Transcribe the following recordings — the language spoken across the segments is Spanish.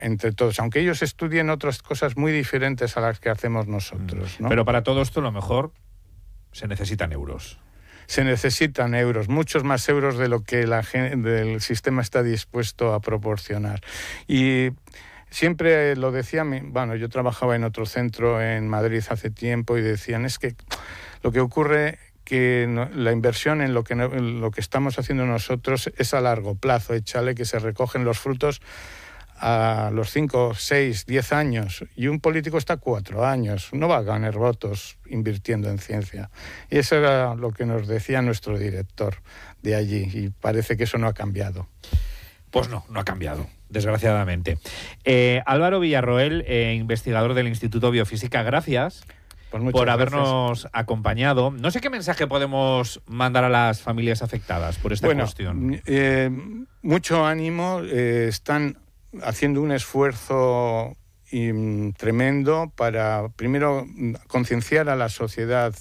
entre todos, aunque ellos estudien otras cosas muy diferentes a las que hacemos nosotros, ¿no? Pero para todo esto, a lo mejor, se necesitan euros. Se necesitan euros, muchos más euros de lo que el sistema está dispuesto a proporcionar. Y siempre lo decía, yo trabajaba en otro centro en Madrid hace tiempo y decían, es que lo que ocurre que la inversión en lo que estamos haciendo nosotros es a largo plazo, échale que se recogen los frutos a los 5, 6, 10 años, y un político está 4 años, no va a ganar votos invirtiendo en ciencia. Y eso era lo que nos decía nuestro director de allí, y parece que eso no ha cambiado. Pues no ha cambiado, desgraciadamente. Álvaro Villarroel, investigador del Instituto Biofísica, gracias por habernos acompañado. No sé qué mensaje podemos mandar a las familias afectadas por esta cuestión. Mucho ánimo, están haciendo un esfuerzo tremendo para, primero, concienciar a la sociedad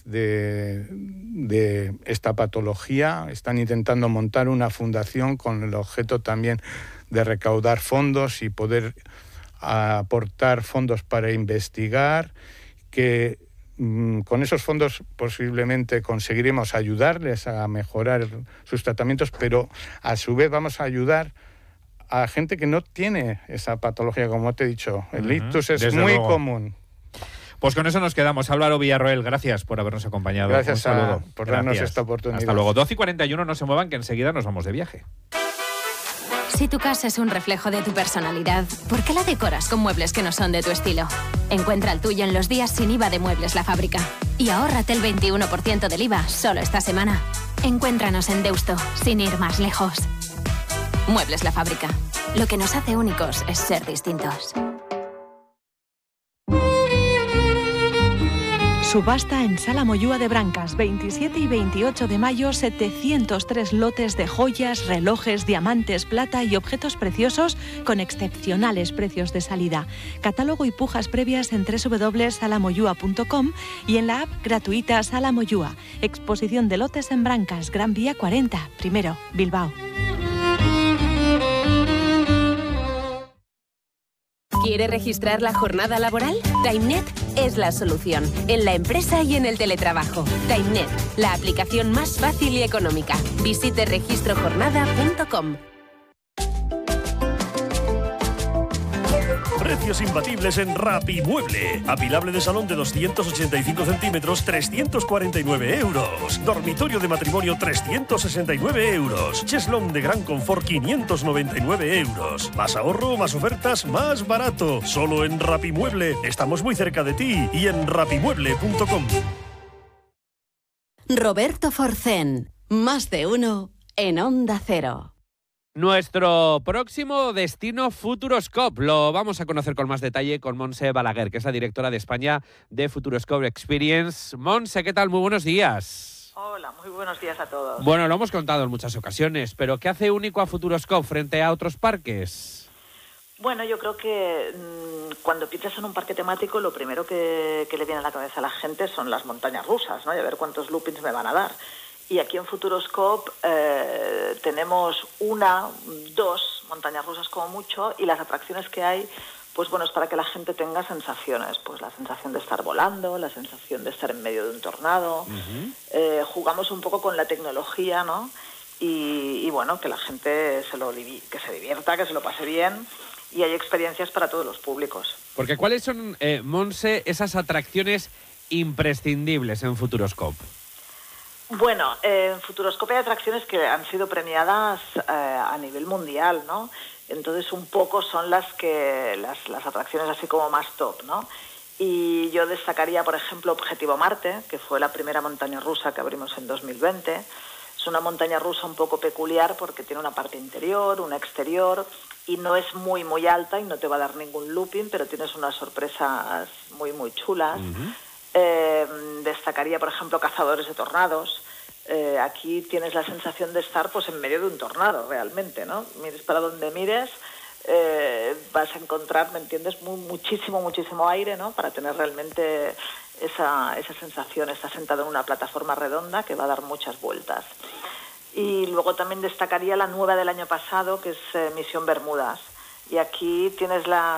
de esta patología. Están intentando montar una fundación con el objeto también de recaudar fondos y poder aportar fondos para investigar, que con esos fondos posiblemente conseguiremos ayudarles a mejorar sus tratamientos, pero a su vez vamos a ayudar a gente que no tiene esa patología, como te he dicho. El ictus es muy común. Pues con eso nos quedamos. Álvaro Villarroel, gracias por habernos acompañado. Gracias Un saludo. por darnos esta oportunidad. Hasta luego. 12:41, no se muevan, que enseguida nos vamos de viaje. Si tu casa es un reflejo de tu personalidad, ¿por qué la decoras con muebles que no son de tu estilo? Encuentra el tuyo en los días sin IVA de Muebles La Fábrica. Y ahórrate el 21% del IVA solo esta semana. Encuéntranos en Deusto, sin ir más lejos. Muebles La Fábrica. Lo que nos hace únicos es ser distintos. Subasta en Sala Moyúa de Brancas, 27 y 28 de mayo, 703 lotes de joyas, relojes, diamantes, plata y objetos preciosos con excepcionales precios de salida. Catálogo y pujas previas en www.salamoyua.com y en la app gratuita Sala Moyúa. Exposición de lotes en Brancas, Gran Vía 40, primero, Bilbao. ¿Quiere registrar la jornada laboral? TimeNet es la solución, en la empresa y en el teletrabajo. TimeNet, la aplicación más fácil y económica. Visite registrojornada.com. Precios imbatibles en Rapimueble. Apilable de salón de 285 centímetros, 349 euros. Dormitorio de matrimonio, 369 euros. Cheslón de gran confort, 599 euros. Más ahorro, más ofertas, más barato. Solo en Rapimueble. Estamos muy cerca de ti y en rapimueble.com. Roberto Forcén. Más de uno en Onda Cero. Nuestro próximo destino Futuroscope lo vamos a conocer con más detalle con Montse Balaguer, que es la directora de España de Futuroscope Experience. Montse, ¿qué tal? Muy buenos días. Hola, muy buenos días a todos. Bueno, lo hemos contado en muchas ocasiones, pero ¿qué hace único a Futuroscope frente a otros parques? Bueno, yo creo que cuando piensas en un parque temático, lo primero que le viene a la cabeza a la gente son las montañas rusas, ¿no? Y a ver cuántos loopings me van a dar. Y aquí en Futuroscope tenemos 1, 2 montañas rusas como mucho, y las atracciones que hay, pues bueno, es para que la gente tenga sensaciones, pues la sensación de estar volando, la sensación de estar en medio de un tornado. Jugamos un poco con la tecnología, ¿no? Y bueno, que la gente que se divierta, que se lo pase bien, y hay experiencias para todos los públicos. Porque ¿cuáles son, Montse, esas atracciones imprescindibles en Futuroscope? Bueno, en Futuroscope hay atracciones que han sido premiadas a nivel mundial, ¿no? Entonces un poco son las atracciones así como más top, ¿no? Y yo destacaría, por ejemplo, Objetivo Marte, que fue la primera montaña rusa que abrimos en 2020. Es una montaña rusa un poco peculiar porque tiene una parte interior, una exterior, y no es muy, muy alta y no te va a dar ningún looping, pero tienes unas sorpresas muy, muy chulas. Destacaría, por ejemplo, Cazadores de Tornados. Aquí tienes la sensación de estar pues en medio de un tornado realmente, ¿no? Mires para donde mires, vas a encontrar, ¿me entiendes?, muchísimo aire, ¿no?, para tener realmente esa sensación. Estás sentado en una plataforma redonda que va a dar muchas vueltas. Y luego también destacaría la nueva del año pasado, que es Misión Bermudas. Y aquí tienes la